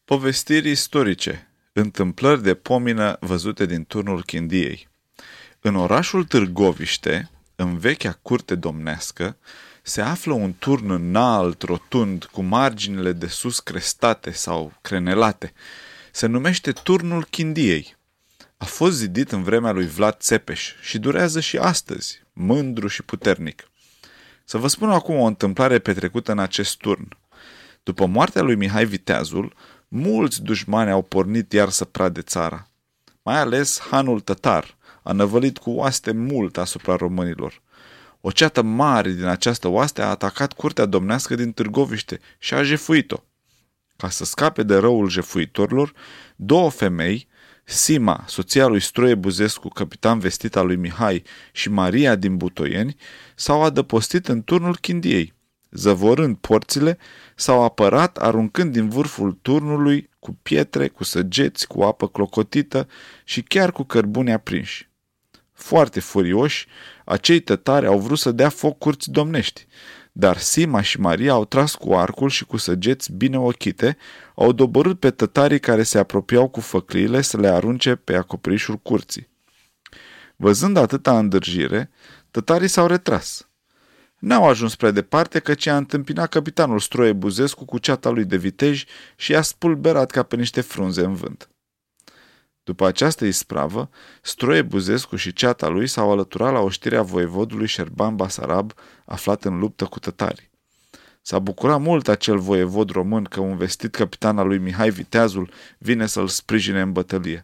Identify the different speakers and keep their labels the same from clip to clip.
Speaker 1: Povestiri istorice, întâmplări de pomină văzute din turnul Chindiei. În orașul Târgoviște, în vechea curte domnească, se află un turn înalt, rotund, cu marginile de sus crestate sau crenelate. Se numește turnul Chindiei. A fost zidit în vremea lui Vlad Țepeș și durează și astăzi, mândru și puternic. Să vă spun acum o întâmplare petrecută în acest turn. După moartea lui Mihai Viteazul, mulți dușmani au pornit iar să prade țara. Mai ales hanul tătar a năvălit cu oaste mult asupra românilor. O ceată mare din această oaste a atacat curtea domnească din Târgoviște și a jefuit-o. Ca să scape de răul jefuitorilor, două femei, Sima, soția lui Stroie Buzescu, capitan vestit al lui Mihai, și Maria din Butoieni, s-au adăpostit în turnul Chindiei. Zăvorând porțile, s-au apărat aruncând din vârful turnului cu pietre, cu săgeți, cu apă clocotită și chiar cu cărbuni aprinși. Foarte furioși, acei tătari au vrut să dea foc curții domnești, dar Sima și Maria au tras cu arcul și cu săgeți bine ochite, au doborât pe tătarii care se apropiau cu făcliile să le arunce pe acoperișul curții. Văzând atâta îndârjire, tătarii s-au retras. N-au ajuns prea departe căci i-a întâmpinat capitanul Stroie Buzescu cu ceata lui de viteji și i-a spulberat ca pe niște frunze în vânt. După această ispravă, Stroie Buzescu și ceata lui s-au alăturat la oștirea voievodului Șerban Basarab, aflat în luptă cu tătarii. S-a bucurat mult acel voievod român că un vestit capitan al lui Mihai Viteazul vine să-l sprijine în bătălie.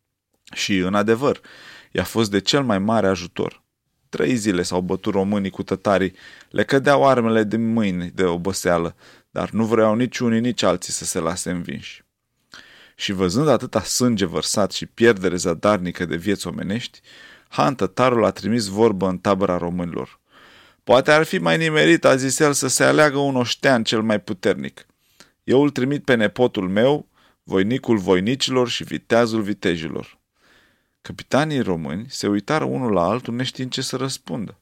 Speaker 1: Și, în adevăr, i-a fost de cel mai mare ajutor. 3 zile s-au bătut românii cu tătarii, le cădeau armele din mâini de oboseală, dar nu vreau nici unii, nici alții să se lase învinși. Și văzând atâta sânge vărsat și pierdere zadarnică de vieți omenești, Han tătarul a trimis vorbă în tabăra românilor. Poate ar fi mai nimerit, a zis el, să se aleagă un oștean cel mai puternic. Eu îl trimit pe nepotul meu, voinicul voinicilor și viteazul vitejilor. Capitanii români se uitară unul la altul neștiind ce să răspundă.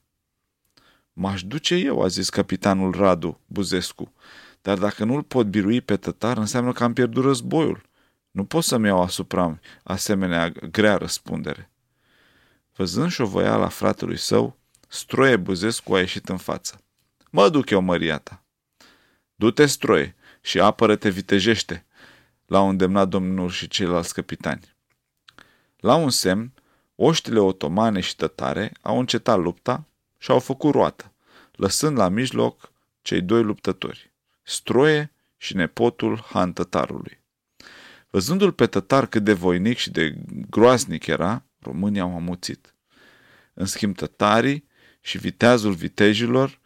Speaker 1: M-aș duce eu, a zis capitanul Radu Buzescu, dar dacă nu-l pot birui pe tătar, înseamnă că am pierdut războiul. Nu pot să-mi iau asupra asemenea grea răspundere. Văzând șovăiala fratelui său, Stroie Buzescu a ieșit în față. Mă duc eu, măria ta. Du-te, Stroie, și apără-te vitejește, l-au îndemnat domnul și ceilalți capitani. La un semn, oștile otomane și tătare au încetat lupta și au făcut roată, lăsând la mijloc cei 2 luptători, Stroie și nepotul Han tătarului. Văzându-l pe tătar cât de voinic și de groaznic era, românii au amuțit. În schimb, tătarii și viteazul vitejilor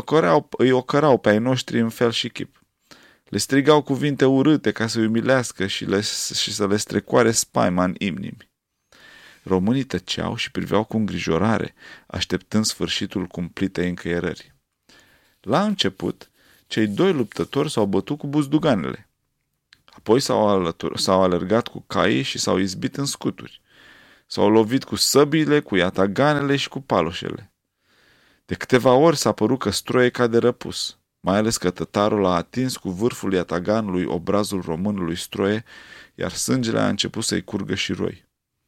Speaker 1: îi ocărau pe ai noștri în fel și chip. Le strigau cuvinte urâte ca să-i umilească și să le strecoare spaima în inimii. Românii tăceau și priveau cu îngrijorare, așteptând sfârșitul cumplitei încăierări. La început, cei 2 luptători s-au bătut cu buzduganele. Apoi s-au alergat cu caii și s-au izbit în scuturi. S-au lovit cu săbiile, cu iataganele și cu paloșele. De câteva ori s-a părut că Stroie cade răpus, mai ales că tătarul a atins cu vârful iataganului obrazul românului Stroie, iar sângele a început să-i curgă și roi.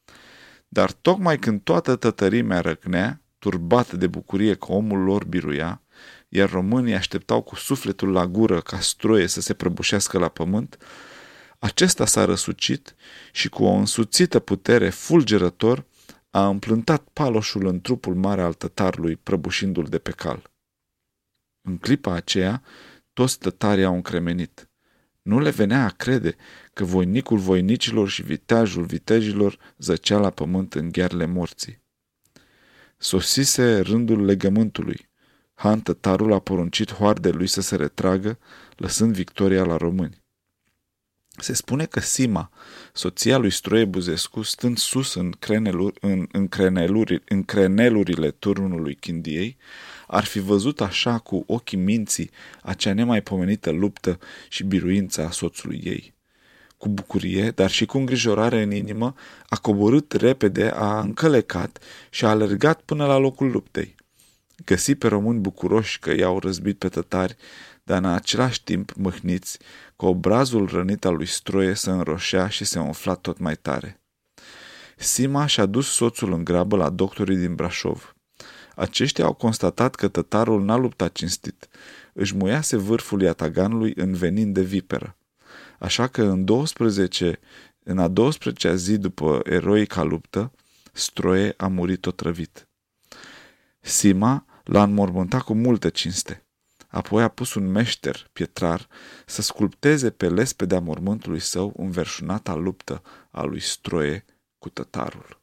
Speaker 1: Dar tocmai când toată tătărimea răcnea, turbată de bucurie că omul lor biruia, iar românii așteptau cu sufletul la gură ca Stroie să se prăbușească la pământ, acesta s-a răsucit și cu o însuțită putere fulgerător a împlântat paloșul în trupul mare al tătarului, prăbușindu-l de pe cal. În clipa aceea, toți tătarii au încremenit. Nu le venea a crede că voinicul voinicilor și viteajul vitejilor zăcea la pământ în ghearele morții. Sosise rândul legământului. Han tătarul a poruncit hoardei lui să se retragă, lăsând victoria la români. Se spune că Sima, soția lui Stroie Buzescu, stând sus în crenelurile turnului Chindiei, ar fi văzut așa cu ochii minții acea nemaipomenită luptă și biruința a soțului ei. Cu bucurie, dar și cu îngrijorare în inimă, a coborât repede, a încălecat și a alergat până la locul luptei. Găsi pe români bucuroși că i-au răzbit pe tătari, dar în același timp mâhniți, că obrazul rănit al lui Stroie se înroșea și se umfla tot mai tare. Sima și-a dus soțul în grabă la doctorii din Brașov. Aceștia au constatat că tătarul n-a luptat cinstit. Își muiase vârful iataganului în venin de viperă. Așa că în a 12-a zi după eroica luptă, Stroie a murit otrăvit. Sima l-a înmormântat cu multă cinste. Apoi a pus un meșter, pietrar, să sculpteze pe lespedea mormântului său înverșunata luptă a lui Stroie cu tătarul.